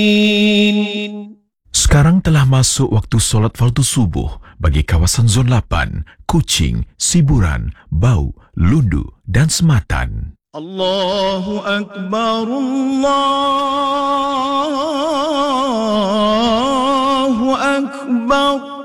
Sekarang telah masuk waktu solat fardu subuh bagi kawasan Zon 8, Kuching, Siburan, Bau, Lundu dan Sematan. Allahu Akbar, Allahu Akbar.